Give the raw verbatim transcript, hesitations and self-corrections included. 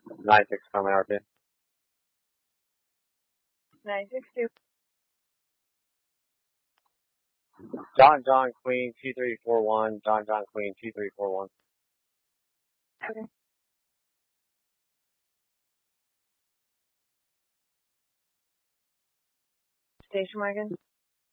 nine six coming R P. nine six two. John John Queen two three four one. John John Queen two three four one. Okay. Station wagon.